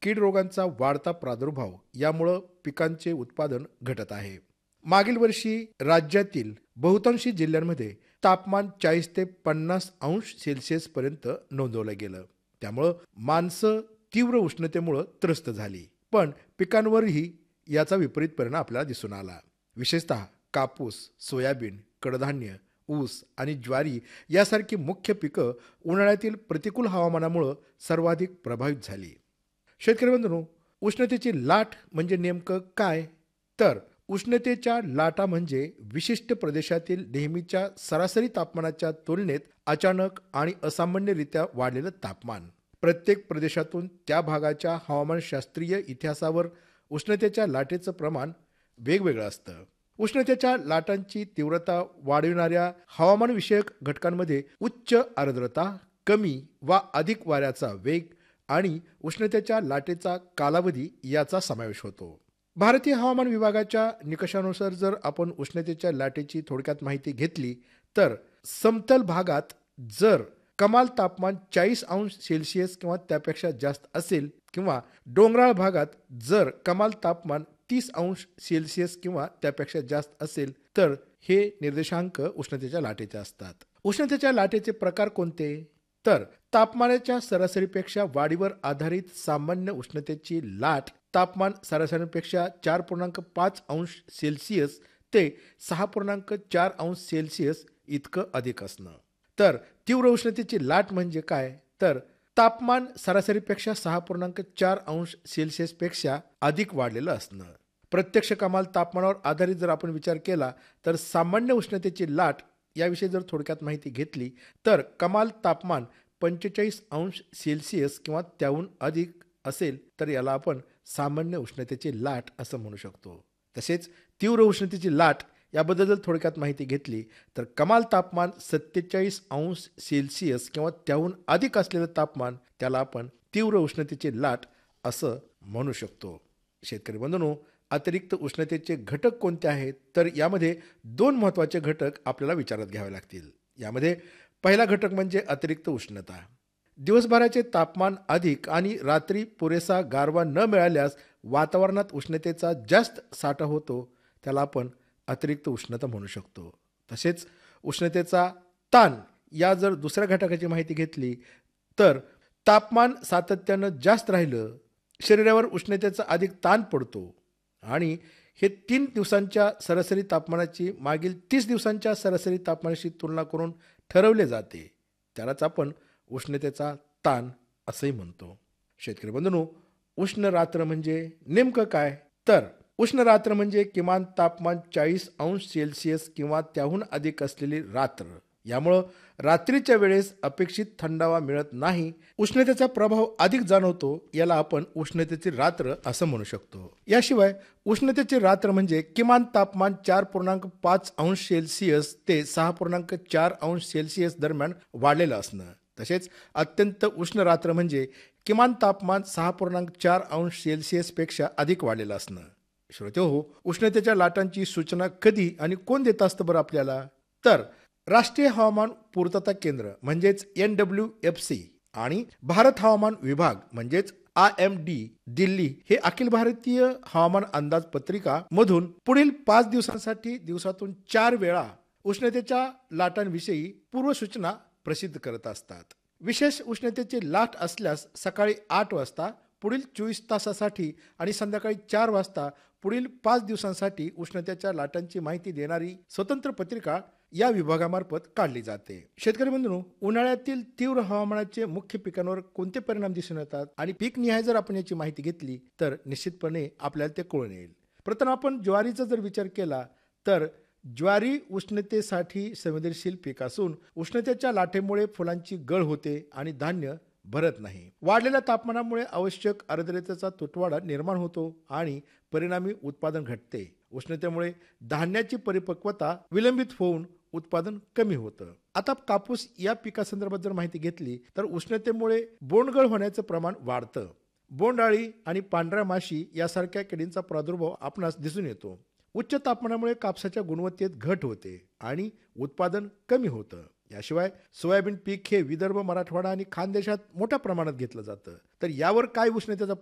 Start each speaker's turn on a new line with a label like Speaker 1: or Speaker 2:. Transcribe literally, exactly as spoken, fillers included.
Speaker 1: कीड रोगांचा वाढता प्रादुर्भाव यामुळं पिकांचे उत्पादन घटत आहे. मागील वर्षी राज्यातील बहुतांशी जिल्ह्यांमध्ये तापमान चाळीस ते पन्नास अंश सेल्सिअस पर्यंत नोंदवलं गेलं. त्यामुळं माणसं तीव्र उष्णतेमुळे त्रस्त झाली. पण पिकांवरही याचा विपरीत परिणाम आपल्याला दिसून आला. विशेषतः कापूस, सोयाबीन, कडधान्य, ऊस आणि ज्वारी यासारखी मुख्य पिकं उन्हाळ्यातील प्रतिकूल हवामानामुळे सर्वाधिक प्रभावित झाली. शेतकरी बंधूंनो, उष्णतेची लाट म्हणजे नेमकं काय? तर उष्णतेच्या लाटा म्हणजे विशिष्ट प्रदेशातील नेहमीच्या सरासरी तापमानाच्या तुलनेत अचानक आणि असामान्यरित्या वाढलेलं तापमान. प्रत्येक प्रदेशातून त्या भागाच्या हवामानशास्त्रीय इतिहासावर उष्णतेच्या लाटेचं प्रमाण वेगवेगळं असतं. उष्णतेच्या लाटांची तीव्रता वाढविणाऱ्या हवामानविषयक घटकांमध्ये उच्च आर्द्रता, कमी वा अधिक वाऱ्याचा वेग आणि उष्णतेच्या लाटेचा कालावधी याचा समावेश होतो. भारतीय हवामान विभागाच्या निकषानुसार जर आपण उष्णतेच्या लाटेची थोडक्यात माहिती घेतली तर समतल भागात जर कमाल तापमान चाळीस अंश सेल्सिअस किंवा त्यापेक्षा जास्त असेल किंवा डोंगराळ भागात जर कमाल तापमान तीस अंश सेल्सिअस किंवा त्यापेक्षा जास्त असेल तर हे निर्देशांक उष्णतेच्या लाटेचे असतात. उष्णतेच्या लाटेचे प्रकार कोणते? तर तापमानाच्या सरासरीपेक्षा वाढीवर आधारित सामान्य उष्णतेची लाट तापमान सरासरीपेक्षा चार पूर्णांक पाच अंश सेल्सिअस ते सहा पूर्णांक चार अंश सेल्सिअस इतकं अधिक असणं. तर तीव्र उष्णतेची लाट म्हणजे काय? तर तापमान सरासरीपेक्षा सहा पूर्णांक चार अंश सेल्सिअसपेक्षा अधिक वाढलेलं असणं. प्रत्यक्ष कमाल तापमानावर आधारित जर आपण विचार केला तर सामान्य उष्णतेची लाट याविषयी जर थोडक्यात माहिती घेतली तर कमाल तापमान पंचेचाळीस अंश सेल्सिअस किंवा त्याहून अधिक असेल तर याला आपण सामान्य उष्णतेची लाट असं म्हणू शकतो. तसेच तीव्र उष्णतेची लाट याबद्दल जर थोडक्यात माहिती घेतली तर कमाल तापमान सत्तेचाळीस अंश सेल्सिअस किंवा त्याहून अधिक असलेलं तापमान त्याला आपण तीव्र उष्णतेची लाट असं म्हणू शकतो. शेतकरी बंधूंनो, अतिरिक्त उष्णतेचे घटक कोणते आहेत? तर यामध्ये दोन महत्त्वाचे घटक आपल्याला विचारात घ्यावे लागतील. यामध्ये पहिला घटक म्हणजे अतिरिक्त उष्णता. दिवसभराचे तापमान अधिक आणि रात्री पुरेसा गारवा न मिळाल्यास वातावरणात उष्णतेचा जास्त साठा होतो, त्याला आपण अतिरिक्त उष्णता म्हणू शकतो. तसेच उष्णतेचा ताण या जर दुसऱ्या घटकाची माहिती घेतली तर तापमान सातत्यानं जास्त राहिलं शरीरावर उष्णतेचा अधिक ताण पडतो आणि हे तीन दिवसांच्या सरासरी तापमानाची मागील तीस दिवसांच्या सरासरी तापमानाशी तुलना करून ठरवले जाते, त्यालाच आपण उष्णतेचा ताण असंही म्हणतो. शेतकरी बंधूंनो, उष्ण रात्र म्हणजे नेमकं काय? तर उष्ण रात्र म्हणजे किमान तापमान चाळीस अंश सेल्सिअस किंवा त्याहून अधिक असलेली रात्र. यामुळं रात्रीच्या वेळेस अपेक्षित थंडावा मिळत नाही, उष्णतेचा प्रभाव अधिक जाणवतो, याला आपण उष्णतेची रात्र असं म्हणू शकतो. याशिवाय उष्णतेची रात्र म्हणजे किमान तापमान चार पूर्णांक पाच अंश सेल्सिअस ते सहा पूर्णांक चार अंश सेल्सिअस दरम्यान वाढलेलं असणं. तसेच अत्यंत उष्ण रात्र म्हणजे किमान तापमान सहा पूर्णांक चार अंश सेल्सिअसपेक्षा अधिक वाढलेलं असणं. श्रोतेहो, उष्णतेच्या लाटांची सूचना कधी आणि कोण देत असतं बरं आपल्याला? तर राष्ट्रीय हवामान पूर्तता केंद्र म्हणजेच एन डब्ल्यू एफ सी आणि भारत हवामान विभाग म्हणजेच आय एम डी दिल्ली हे अखिल भारतीय हवामान अंदाज पत्रिका मधून पुढील पाच दिवसांसाठी दिवसातून चार वेळा उष्णतेच्या लाटांविषयी पूर्वसूचना प्रसिद्ध करत असतात. विशेष उष्णतेची लाट असल्यास सकाळी आठ वाजता पुढील चोवीस तासासाठी आणि संध्याकाळी चार वाजता पुढील पाच दिवसांसाठी उष्णतेच्या लाटांची माहिती देणारी स्वतंत्र पत्रिका या विभागामार्फत काढली जाते. शेतकरी बंधूंनो, उन्हाळ्यातील तीव्र हवामानाचे मुख्य पिकांवर कोणते परिणाम दिसून येतात आणि पीक निहाय जर आपण याची माहिती घेतली तर निश्चितपणे आपल्याला ते कळून येईल. प्रथम आपण ज्वारीचा जर विचार केला तर ज्वारी उष्णतेसाठी संवेदनशील पीक असून उष्णतेच्या लाटेमुळे फुलांची गळ होते आणि धान्य भरत नाही. वाढलेल्या तापमानामुळे आवश्यक आर्द्रतेचा तुटवडा निर्माण होतो आणि परिणामी उत्पादन घटते. उष्णतेमुळे धान्याची परिपक्वता विलंबित होऊन उत्पादन कमी होतं. आता कापूस या पिकासंदर्भात जर माहिती घेतली तर उष्णतेमुळे बोंडगळ होण्याचं प्रमाण वाढतं. बोंडअळी आणि पांढऱ्या माशी यासारख्या किडींचा प्रादुर्भाव आपणास दिसून येतो. उच्च तापमानामुळे कापसाच्या गुणवत्तेत घट होते आणि उत्पादन कमी होतं. याशिवाय सोयाबीन पीक हे विदर्भ, मराठवाडा आणि खानदेशात मोठ्या प्रमाणात घेतलं जातं. तर यावर काय उष्णतेचा